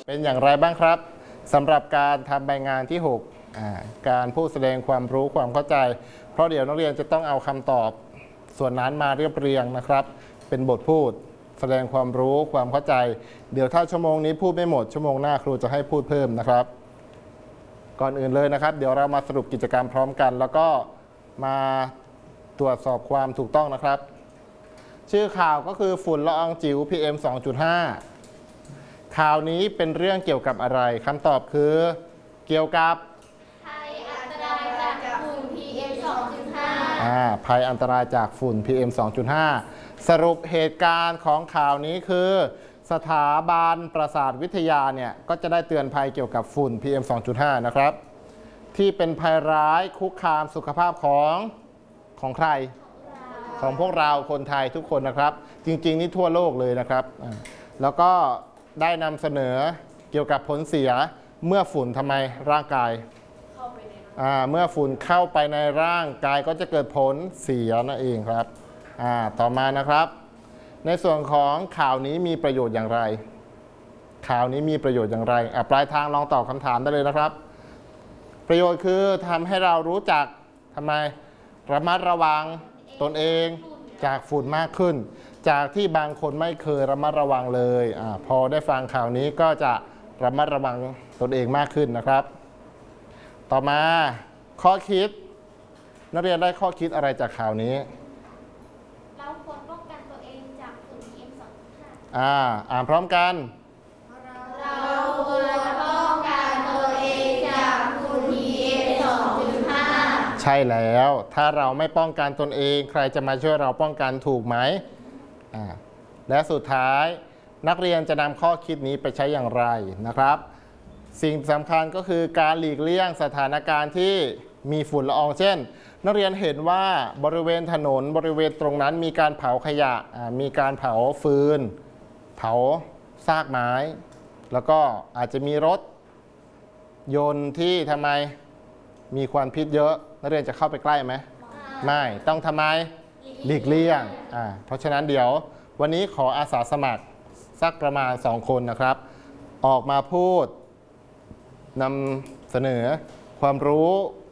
เป็นอย่างไรบ้างครับสำหรับการทำใบงานที่6การพูดแสดงความรู้ความเข้าใจเพราะเดี๋ยวนักเรียนจะต้องเอาคำตอบส่วนนั้นมาเรียบเรียงนะครับเป็นบทพูดแสดงความรู้ความเข้าใจเดี๋ยวถ้าชั่วโมงนี้พูดไม่หมดชั่วโมงหน้าครูจะให้พูดเพิ่มนะครับก่อนอื่นเลยนะครับเดี๋ยวเรามาสรุปกิจกรรมพร้อมกันแล้วก็มาตรวจสอบความถูกต้องนะครับชื่อข่าวก็คือฝุ่นละอองจิ๋ว PM 2.5 ข่าวนี้เป็นเรื่องเกี่ยวกับอะไรคำตอบคือเกี่ยวกับภัยอันตรายจากฝุ่น PM 2.5 ภัยอันตรายจากฝุ่น PM 2.5 สรุปเหตุการณ์ของข่าวนี้คือสถาบันประสาทวิทยาเนี่ยก็จะได้เตือนภัยเกี่ยวกับฝุ่น PM 2.5 นะครับที่เป็นภัยร้ายคุกคามสุขภาพของใครของพวกเราคนไทยทุกคนนะครับจริงๆนี่ทั่วโลกเลยนะครับแล้วก็ได้นำเสนอเกี่ยวกับผลเสียเมื่อฝุ่นทำไมร่างกายเมื่อฝุ่นเข้าไปในร่างกายก็จะเกิดผลเสียนั่นเองครับต่อมานะครับในส่วนของข่าวนี้มีประโยชน์อย่างไรข่าวนี้มีประโยชน์อย่างไรปลายทางลองตอบคำถามได้เลยนะครับประโยชน์คือทำให้เรารู้จักทำไมระมัดระวังตนเองจากฝุ่นมากขึ้นจากที่บางคนไม่เคยระมัดระวังเลยพอได้ฟังข่าวนี้ก็จะระมัดระวังตนเองมากขึ้นนะครับต่อมาข้อคิดนักเรียนได้ข้อคิดอะไรจากข่าวนี้เราควรป้องกันตัวเองจากฝุ่น PM 2.5 อ่านพร้อมกันเราควรป้องกันตัวเองจากฝุ่น PM 2.5 ใช่แล้วถ้าเราไม่ป้องกันตนเองใครจะมาช่วยเราป้องกันถูกไหมและสุดท้ายนักเรียนจะนำข้อคิดนี้ไปใช้อย่างไรนะครับสิ่งสำคัญก็คือการหลีกเลี่ยงสถานการณ์ที่มีฝุ่นละอองเช่นนักเรียนเห็นว่าบริเวณถนนบริเวณตรงนั้นมีการเผาขยะมีการเผาฟืนเผาซากไม้แล้วก็อาจจะมีรถยนต์ที่ทำไมมีควันพิษเยอะนักเรียนจะเข้าไปใกล้ไหมไม่ต้องทำไมหลีกเลี่ยงเพราะฉะนั้นเดี๋ยววันนี้ขออาสาสมัครสักประมาณ2 คนนะครับออกมาพูดนำเสนอความรู้